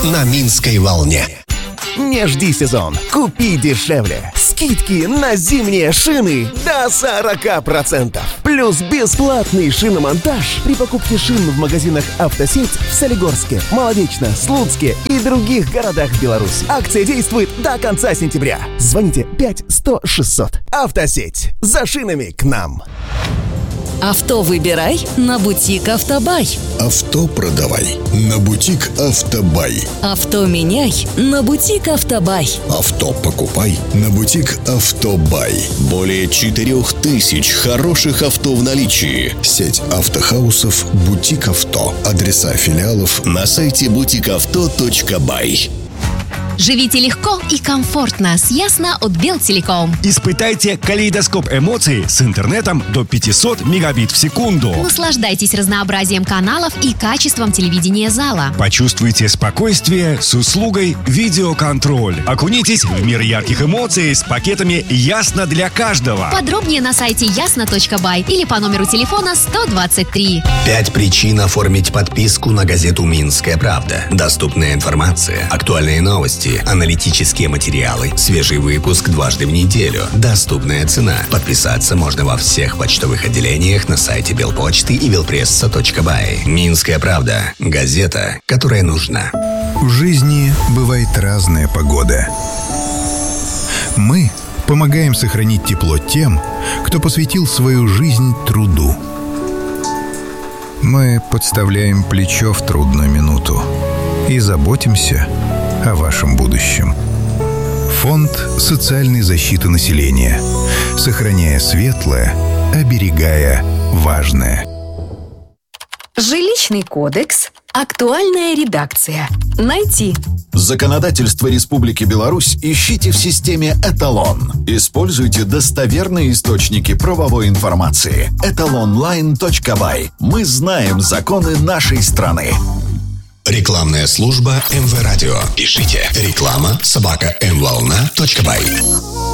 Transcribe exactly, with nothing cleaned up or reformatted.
на Минской волне. Не жди сезон, купи дешевле. Скидки на зимние шины до сорок процентов. Плюс бесплатный шиномонтаж при покупке шин в магазинах «Автосеть» в Солигорске, Молодечно, Слуцке и других городах Беларуси. Акция действует до конца сентября. Звоните пять сто шестьсот. «Автосеть». За шинами к нам. Авто выбирай на бутик «Автобай». Авто продавай на бутик «Автобай». Авто меняй на бутик «Автобай». Авто покупай на бутик «Автобай». Более четырех тысяч хороших авто в наличии. Сеть автохаусов «Бутик Авто». Адреса филиалов на сайте бутик авто точка бай. Живите легко и комфортно с Ясно от Белтелеком. Испытайте калейдоскоп эмоций с интернетом до пятьсот мегабит в секунду. Наслаждайтесь разнообразием каналов и качеством телевидения зала. Почувствуйте спокойствие с услугой видеоконтроль. Окунитесь в мир ярких эмоций с пакетами «Ясно для каждого». Подробнее на сайте ясно точка бай или по номеру телефона сто двадцать три. Пять причин оформить подписку на газету «Минская правда». Доступная информация, актуальные новости, аналитические материалы, свежий выпуск дважды в неделю, доступная цена. Подписаться можно во всех почтовых отделениях на сайте Белпочты и белпресса точка бай. «Минская правда» – газета, которая нужна. В жизни бывает разная погода. Мы помогаем сохранить тепло тем, кто посвятил свою жизнь труду. Мы подставляем плечо в трудную минуту и заботимся о вашем будущем. Фонд социальной защиты населения. Сохраняя светлое, оберегая важное. Жилищный кодекс. Актуальная редакция. Найти. Законодательство Республики Беларусь ищите в системе «Эталон». Используйте достоверные источники правовой информации. эталонлайн точка бай. Мы знаем законы нашей страны. Рекламная служба эм вэ Радио. Пишите реклама собака эм волна точка бай.